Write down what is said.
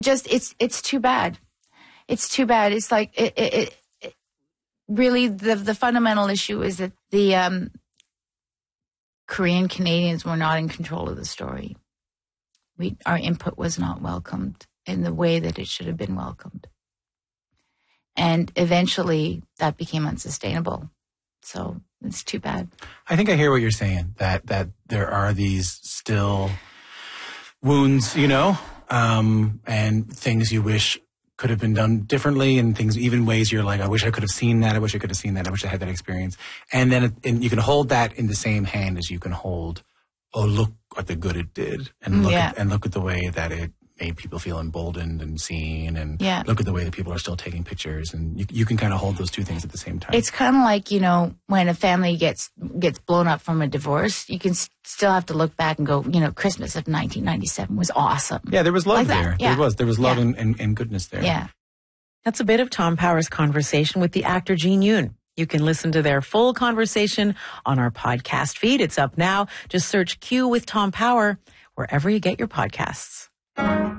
just, it's too bad. It's too bad. It's like, it really, the fundamental issue is that the Korean Canadians were not in control of the story. Our input was not welcomed in the way that it should have been welcomed. And eventually that became unsustainable. So it's too bad. I think I hear what you're saying, that there are these still wounds, and things you wish could have been done differently, and things, even ways you're like, I wish I could have seen that. I wish I could have seen that. I wish I had that experience. And then you can hold that in the same hand as you can hold, oh, look at the good it did. And look at the way that it made people feel emboldened and seen, and look at the way that people are still taking pictures. And you can kind of hold those two things at the same time. It's kind of like, when a family gets blown up from a divorce, you can still have to look back and go, Christmas of 1997 was awesome. Yeah, there was love there. Yeah. There was love and goodness there. Yeah. That's a bit of Tom Power's conversation with the actor Gene Yoon. You can listen to their full conversation on our podcast feed. It's up now. Just search Q with Tom Power wherever you get your podcasts.